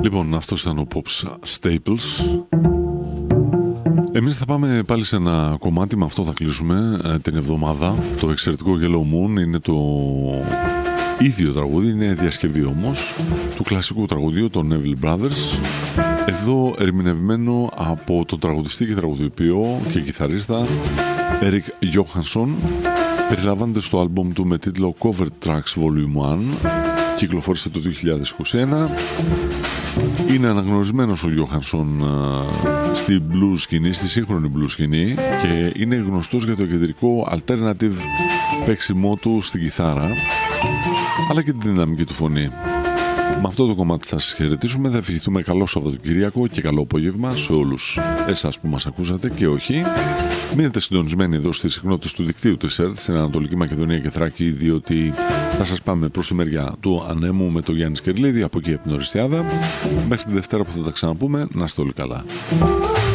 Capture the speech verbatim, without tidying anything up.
Λοιπόν, αυτός ήταν ο Pops Staples. Εμείς θα πάμε πάλι σε ένα κομμάτι, με αυτό θα κλείσουμε ε, την εβδομάδα. Το εξαιρετικό Yellow Moon είναι το ίδιο τραγούδι, είναι διασκευή όμως του κλασικού τραγουδιού των Neville Brothers, εδώ ερμηνευμένο από τον τραγουδιστή και τραγουδιοποιό και κιθαρίστα Eric Johansson. Περιλαμβάνεται στο άλμπομ του με τίτλο Cover Tracks Volume ένα, κυκλοφόρησε το δύο χιλιάδες είκοσι ένα. Είναι αναγνωρισμένος ο Γιώχανσον στη blues σκηνή, στη σύγχρονη blues σκηνή, και είναι γνωστός για το κεντρικό alternative παίξιμό του στην κιθάρα, αλλά και την δυναμική του φωνή. Με αυτό το κομμάτι θα σας χαιρετήσουμε, θα ευχηθούμε καλό Σαββατοκύριακο και καλό απόγευμα σε όλους εσάς που μας ακούσατε και όχι. Μείνετε συντονισμένοι εδώ στις συχνότητες του δικτύου της ΕΡΤ στην Ανατολική Μακεδονία και Θράκη, διότι θα σας πάμε προς τη μεριά του Ανέμου με τον Γιάννη Σκερλίδη, από εκεί από την Οριστιάδα. Μέχρι τη Δευτέρα που θα τα ξαναπούμε, να είστε όλοι καλά.